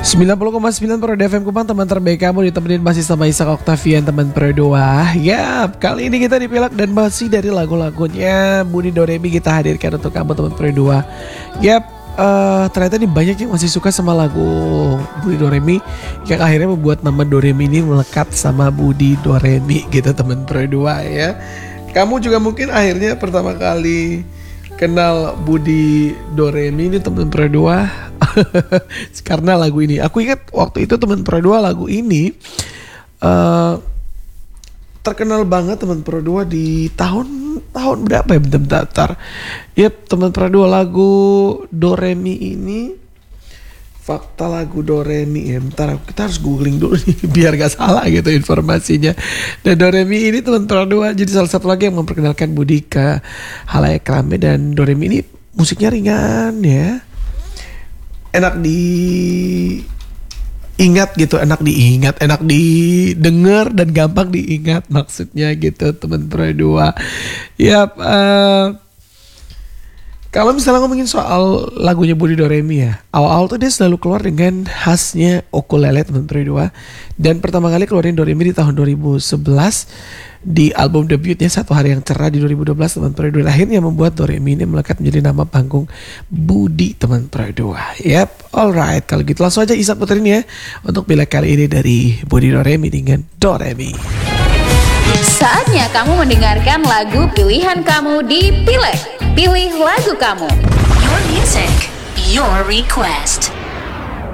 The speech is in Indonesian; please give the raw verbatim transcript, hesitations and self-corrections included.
sembilan puluh koma sembilan Pro F M Kupang, teman terbaik kamu, ditemenin masih sama Isak Octavian, teman Pro dua. Yap, kali ini kita dipilak dan masih dari lagu-lagunya Budi Doremi kita hadirkan untuk kamu, teman Pro dua. Yap, uh, ternyata nih banyak yang masih suka sama lagu Budi Doremi, yang akhirnya membuat nama Doremi ini melekat sama Budi Doremi gitu, teman Pro dua ya. Kamu juga mungkin akhirnya pertama kali kenal Budi Doremi ini, teman Pro dua, karena lagu ini. Aku ingat waktu itu teman Pro dua lagu ini uh, terkenal banget, teman Pro dua, di tahun tahun berapa ya, bentar-bentar. Yap, teman Pro dua, lagu Doremi ini, fakta lagu Doremi ya, bentar kita harus googling dulu nih biar gak salah gitu informasinya. Dan Doremi ini, teman Pro dua, jadi salah satu lagi yang memperkenalkan Budi ke halayak ramai. Dan Doremi ini musiknya ringan ya, enak diingat gitu, enak diingat, enak didengar dan gampang diingat maksudnya gitu, teman Pro dua. Yap, uh, kalau misalnya ngomongin soal lagunya Budi Doremi ya, awal-awal tuh dia selalu keluar dengan khasnya ukulele, teman Pro dua. Dan pertama kali keluarin Doremi di tahun dua ribu sebelas di album debutnya Satu Hari Yang Cerah di dua ribu dua belas, teman Pro dua. Akhirnya membuat Doremi ini melekat menjadi nama panggung Budi, teman Pro dua. Yap, alright, kalau gitu langsung aja Isak puterin ya untuk pilih kali ini dari Budi Doremi dengan Doremi. Saatnya kamu mendengarkan lagu pilihan kamu di Pileg. Pilih lagu kamu. Your music, your request.